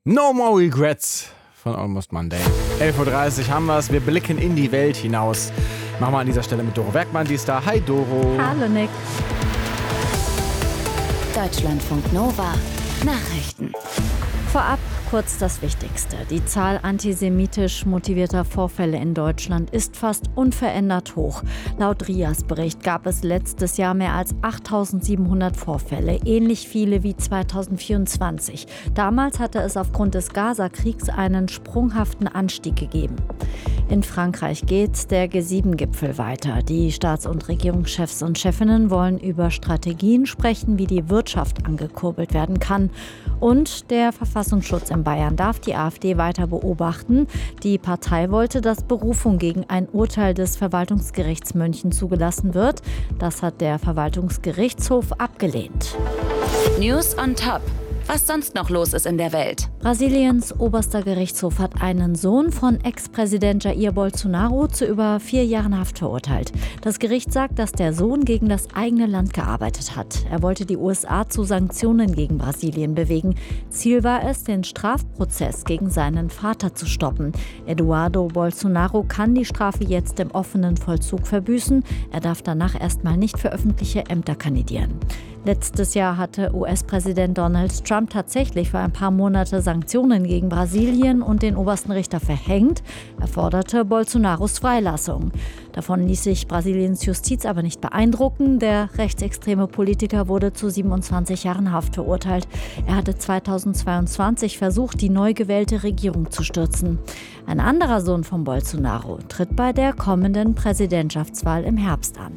No More Regrets von Almost Monday. 11.30 Uhr haben wir es. Wir blicken in die Welt hinaus. Machen wir an dieser Stelle mit Doro Werkmann, die ist da. Hi Doro. Hallo Nick. Deutschlandfunk Nova Nachrichten. Vorab kurz das Wichtigste. Die Zahl antisemitisch motivierter Vorfälle in Deutschland ist fast unverändert hoch. Laut RIAS-Bericht gab es letztes Jahr mehr als 8.700 Vorfälle, ähnlich viele wie 2024. Damals hatte es aufgrund des Gaza-Kriegs einen sprunghaften Anstieg gegeben. In Frankreich geht der G7-Gipfel weiter. Die Staats- und Regierungschefs und Chefinnen wollen über Strategien sprechen, wie die Wirtschaft angekurbelt werden kann. Und der Verfassungsschutz in Bayern darf die AfD weiter beobachten. Die Partei wollte, dass Berufung gegen ein Urteil des Verwaltungsgerichts München zugelassen wird. Das hat der Verwaltungsgerichtshof abgelehnt. News on Top. Was sonst noch los ist in der Welt. Brasiliens oberster Gerichtshof hat einen Sohn von Ex-Präsident Jair Bolsonaro zu über 4 Jahren Haft verurteilt. Das Gericht sagt, dass der Sohn gegen das eigene Land gearbeitet hat. Er wollte die USA zu Sanktionen gegen Brasilien bewegen. Ziel war es, den Strafprozess gegen seinen Vater zu stoppen. Eduardo Bolsonaro kann die Strafe jetzt im offenen Vollzug verbüßen. Er darf danach erstmal nicht für öffentliche Ämter kandidieren. Letztes Jahr hatte US-Präsident Donald Trump tatsächlich für ein paar Monate Sanktionen gegen Brasilien und den obersten Richter verhängt. Er forderte Bolsonaros Freilassung. Davon ließ sich Brasiliens Justiz aber nicht beeindrucken. Der rechtsextreme Politiker wurde zu 27 Jahren Haft verurteilt. Er hatte 2022 versucht, die neu gewählte Regierung zu stürzen. Ein anderer Sohn von Bolsonaro tritt bei der kommenden Präsidentschaftswahl im Herbst an.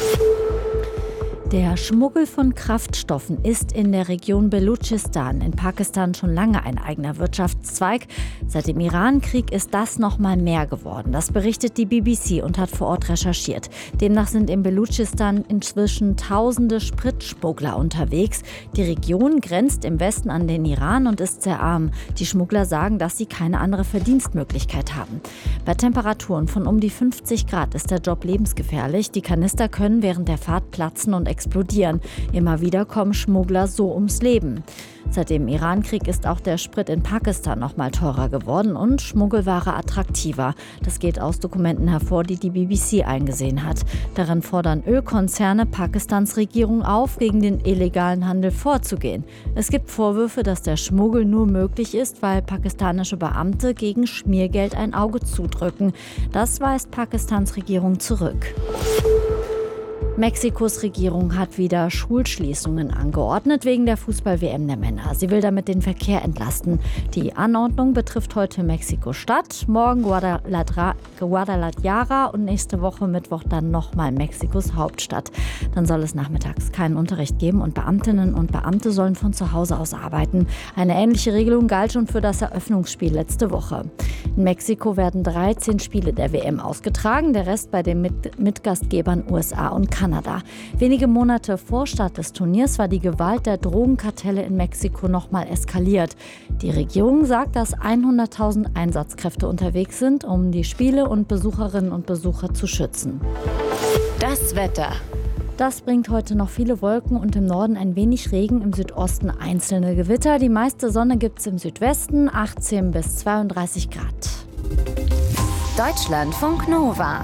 Der Schmuggel von Kraftstoffen ist in der Region Belutschistan in Pakistan schon lange ein eigener Wirtschaftszweig. Seit dem Iran-Krieg ist das noch mal mehr geworden. Das berichtet die BBC und hat vor Ort recherchiert. Demnach sind in Belutschistan inzwischen tausende Spritschmuggler unterwegs. Die Region grenzt im Westen an den Iran und ist sehr arm. Die Schmuggler sagen, dass sie keine andere Verdienstmöglichkeit haben. Bei Temperaturen von um die 50 Grad ist der Job lebensgefährlich. Die Kanister können während der Fahrt platzen und explodieren. Immer wieder kommen Schmuggler so ums Leben. Seit dem Iran-Krieg ist auch der Sprit in Pakistan noch mal teurer geworden und Schmuggelware attraktiver. Das geht aus Dokumenten hervor, die die BBC eingesehen hat. Darin fordern Ölkonzerne Pakistans Regierung auf, gegen den illegalen Handel vorzugehen. Es gibt Vorwürfe, dass der Schmuggel nur möglich ist, weil pakistanische Beamte gegen Schmiergeld ein Auge zudrücken. Das weist Pakistans Regierung zurück. Mexikos Regierung hat wieder Schulschließungen angeordnet wegen der Fußball-WM der Männer. Sie will damit den Verkehr entlasten. Die Anordnung betrifft heute Mexiko-Stadt, morgen Guadalajara und nächste Woche Mittwoch dann nochmal Mexikos Hauptstadt. Dann soll es nachmittags keinen Unterricht geben und Beamtinnen und Beamte sollen von zu Hause aus arbeiten. Eine ähnliche Regelung galt schon für das Eröffnungsspiel letzte Woche. In Mexiko werden 13 Spiele der WM ausgetragen, der Rest bei den Mitgastgebern USA und Kanada. Wenige Monate vor Start des Turniers war die Gewalt der Drogenkartelle in Mexiko nochmal eskaliert. Die Regierung sagt, dass 100.000 Einsatzkräfte unterwegs sind, um die Spiele und Besucherinnen und Besucher zu schützen. Das Wetter. Das bringt heute noch viele Wolken und im Norden ein wenig Regen, im Südosten einzelne Gewitter. Die meiste Sonne gibt es im Südwesten, 18 bis 32 Grad. Deutschlandfunk Nova.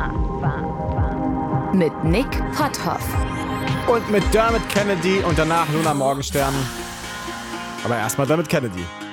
Mit Nick Potthoff. Und mit Dermot Kennedy und danach Luna Morgenstern. Aber erstmal Dermot Kennedy.